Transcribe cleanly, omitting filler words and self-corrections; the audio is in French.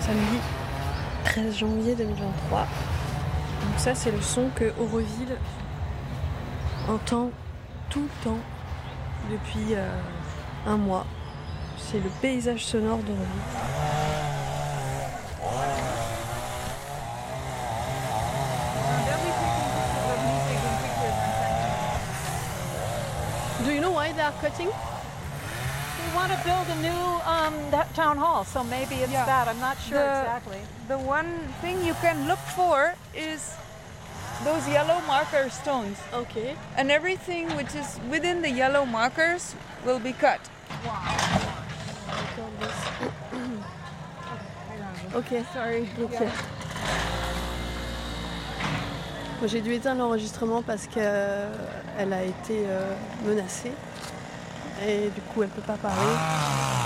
samedi 13 janvier 2023. Donc ça c'est le son que Auroville entend tout le temps depuis un mois. C'est le paysage sonore d'Auroville. Do you know why they are cutting? We want to build a new town hall, so maybe it's that. I'm not sure exactly. The one thing you can look for is those yellow marker stones. Okay. And everything which is within the yellow markers will be cut. Ok, Sorry. ok. J'ai dû éteindre l'enregistrement parce qu'elle a été menacée et du coup elle peut pas parler.